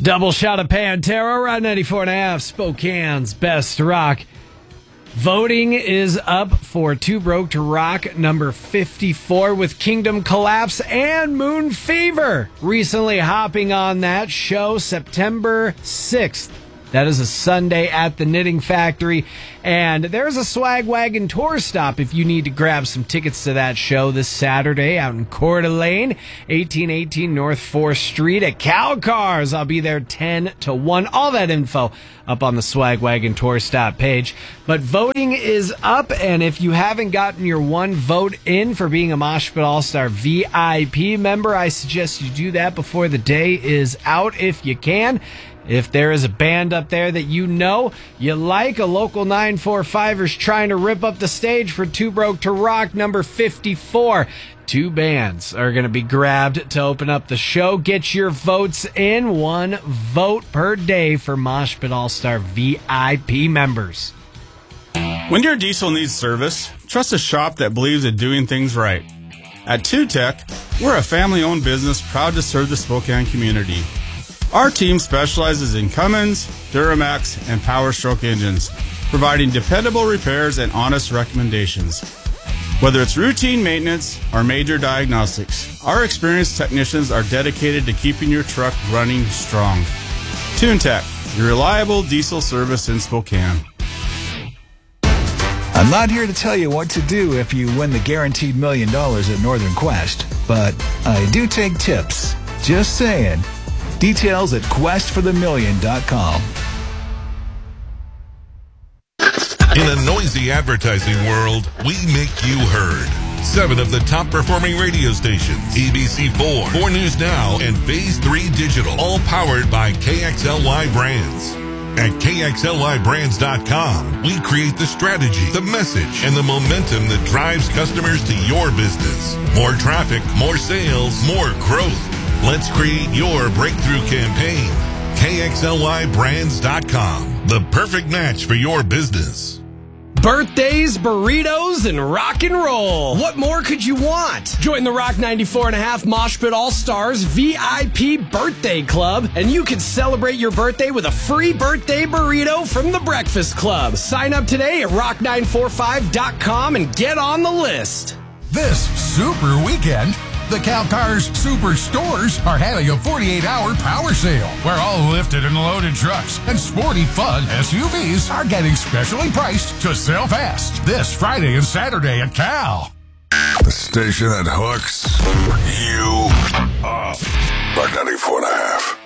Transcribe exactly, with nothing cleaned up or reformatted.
Double shot of Pantera, Rock ninety-four and a half, Spokane's best rock. Voting is up for Too Broke to Rock number fifty-four with Kingdom Collapse and Moon Fever recently hopping on that show September sixth. That is a Sunday at the Knitting Factory. And there's a Swag Wagon tour stop if you need to grab some tickets to that show this Saturday out in Coeur d'Alene, eighteen eighteen North fourth Street at Cal Cars. I'll be there ten to one. All that info up on the Swag Wagon tour stop page. But voting is up, and if you haven't gotten your one vote in for being a Mosh Pit All-Star V I P member, I suggest you do that before the day is out if you can. If there is a band up there that you know you like, a local nine four five-er's trying to rip up the stage for Too Broke to Rock number fifty-four. Two bands are going to be grabbed to open up the show. Get your votes in. One vote per day for Mosh Pit All-Star V I P members. When your diesel needs service, trust a shop that believes in doing things right. At two tech, we're a family-owned business proud to serve the Spokane community. Our team specializes in Cummins, Duramax, and Power Stroke engines, providing dependable repairs and honest recommendations. Whether it's routine maintenance or major diagnostics, our experienced technicians are dedicated to keeping your truck running strong. TuneTech, your reliable diesel service in Spokane. I'm not here to tell you what to do if you win the guaranteed million dollars at Northern Quest, but I do take tips. Just saying. Details at quest for the million dot com. In a noisy advertising world, we make you heard. Seven of the top performing radio stations, A B C four, four News Now, and Phase three Digital, all powered by K X L Y Brands. At K X L Y brands dot com, we create the strategy, the message, and the momentum that drives customers to your business. More traffic, more sales, more growth. Let's create your breakthrough campaign. K X L Y brands dot com, the perfect match for your business. Birthdays, burritos, and rock and roll. What more could you want? Join the Rock ninety-four and a half Mosh Pit All-Stars V I P Birthday Club, and you can celebrate your birthday with a free birthday burrito from the Breakfast Club. Sign up today at rock nine four five dot com and get on the list. This super weekend, the Cal Cars Superstores are having a forty-eight hour power sale where all lifted and loaded trucks and sporty fun S U Vs are getting specially priced to sell fast this Friday and Saturday at Cal. The station that hooks you up. Rock ninety-four and a half.